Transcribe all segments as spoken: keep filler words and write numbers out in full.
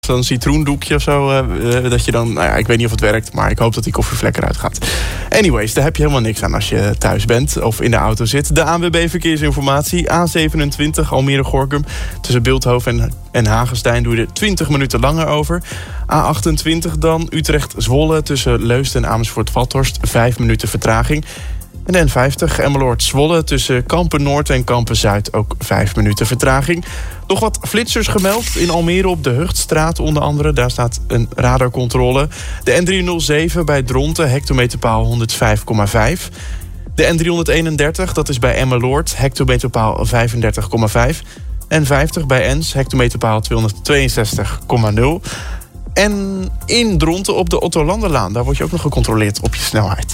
zo'n citroendoekje of zo. Uh, uh, dat je dan, nou ja, ik weet niet of het werkt, maar ik hoop dat die koffievlek eruit gaat. Anyways, daar heb je helemaal niks aan als je thuis bent of in de auto zit. De A N W B Verkeersinformatie. A zevenentwintig Almere-Gorinchem. Tussen Bilthoven en, en Hagestein doe je er twintig minuten langer over. A achtentwintig dan Utrecht-Zwolle. Tussen Leusden en Amersfoort-Vathorst. vijf minuten vertraging. En de N vijftig Emmeloord-Zwolle tussen Kampen-Noord en Kampen-Zuid ook vijf minuten vertraging. Nog wat flitsers gemeld in Almere op de Hugtstraat onder andere. Daar staat een radarcontrole. De N driehonderdzeven bij Dronten, hectometerpaal honderdvijf komma vijf. De N driehonderdeenendertig, dat is bij Emmeloord, hectometerpaal vijfendertig komma vijf. N vijftig bij Ens, hectometerpaal tweehonderdtweeënzestig komma nul. En in Dronten op de Otto Landerlaan, daar word je ook nog gecontroleerd op je snelheid.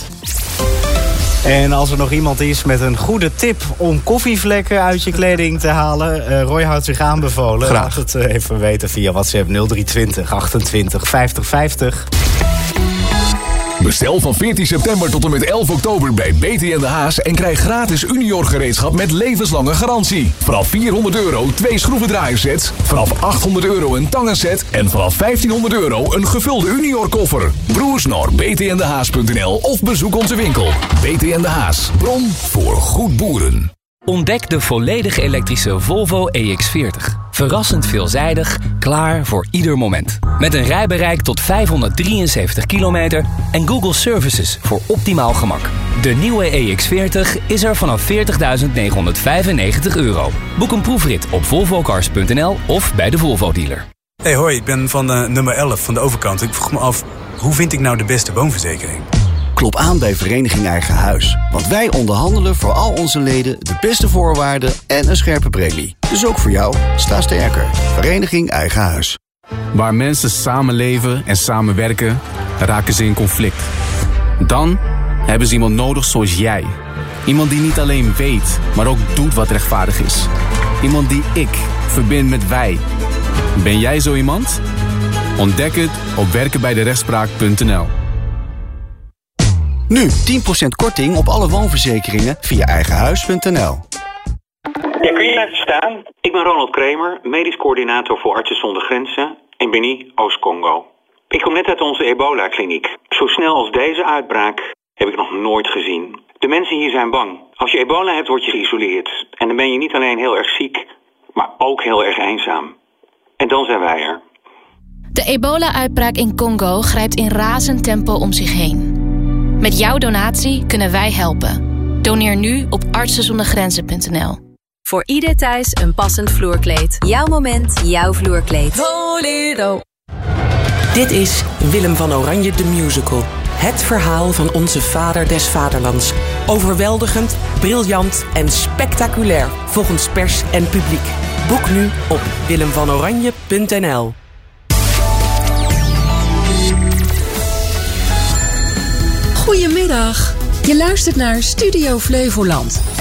En als er nog iemand is met een goede tip om koffievlekken uit je kleding te halen, uh, Roy houdt zich aanbevolen. Graag. Laat het uh, even weten via WhatsApp nul drie twintig achtentwintig vijftig vijftig. Bestel van veertien september tot en met elf oktober bij B T en de Haas en krijg gratis Unior gereedschap met levenslange garantie. Vanaf vierhonderd euro twee schroevendraaiersets, vanaf achthonderd euro een tangenset en vanaf vijftienhonderd euro een gevulde Unior koffer. Broers naar b t n de haas punt n l of bezoek onze winkel. B T en de Haas, bron voor goed boeren. Ontdek de volledig elektrische Volvo E X veertig. Verrassend veelzijdig, klaar voor ieder moment. Met een rijbereik tot vijfhonderddrieënzeventig kilometer en Google Services voor optimaal gemak. De nieuwe E X veertig is er vanaf veertigduizend negenhonderdvijfennegentig euro. Boek een proefrit op volvo cars punt n l of bij de Volvo dealer. Hey, hoi, ik ben van uh, nummer elf van de overkant. Ik vroeg me af, hoe vind ik nou de beste woonverzekering? Klop aan bij Vereniging Eigen Huis. Want wij onderhandelen voor al onze leden de beste voorwaarden en een scherpe premie. Dus ook voor jou, sta sterker. Vereniging Eigen Huis. Waar mensen samenleven en samenwerken, raken ze in conflict. Dan hebben ze iemand nodig zoals jij. Iemand die niet alleen weet, maar ook doet wat rechtvaardig is. Iemand die ik verbind met wij. Ben jij zo iemand? Ontdek het op werken bij de rechtspraak punt n l. Nu tien procent korting op alle woonverzekeringen via eigenhuis punt n l. Ja, kun je even staan? Ik ben Ronald Kremer, medisch coördinator voor Artsen zonder Grenzen in Beni, Oost-Congo. Ik kom net uit onze ebola-kliniek. Zo snel als deze uitbraak heb ik nog nooit gezien. De mensen hier zijn bang. Als je ebola hebt, word je geïsoleerd. En dan ben je niet alleen heel erg ziek, maar ook heel erg eenzaam. En dan zijn wij er. De ebola-uitbraak in Congo grijpt in razend tempo om zich heen. Met jouw donatie kunnen wij helpen. Doneer nu op artsen zonder grenzen punt n l. Voor ieder thuis een passend vloerkleed. Jouw moment, jouw vloerkleed. Volero. Dit is Willem van Oranje de Musical. Het verhaal van onze vader des vaderlands. Overweldigend, briljant en spectaculair volgens pers en publiek. Boek nu op willem van oranje punt n l. Goedemiddag. Je luistert naar Studio Flevoland.